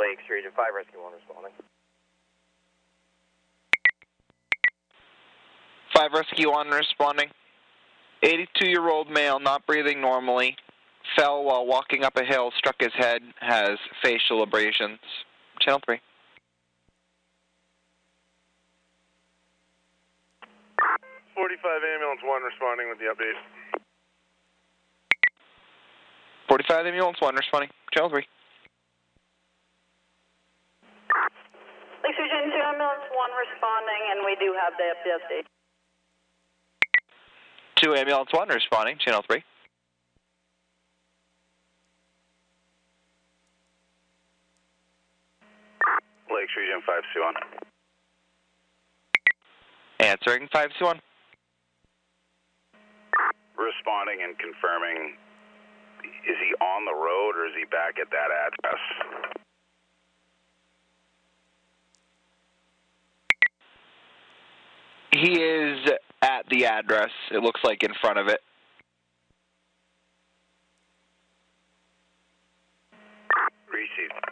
Lakes, Region 5, Rescue 1 responding. 5 Rescue 1 responding. 82-year-old male, not breathing normally, fell while walking up a hill, struck his head, has facial abrasions. Channel 3. 45 Ambulance 1 responding with the update. 45 Ambulance 1 responding. Channel 3. Lakes Region 2 Ambulance 1 responding, and we do have the update. 2 Ambulance 1 responding. Channel 3. Lakes Region 5 C1. Answering 5C1. Responding and confirming, is he on the road or is he back at that address? He is at the address. It looks like in front of it. Received.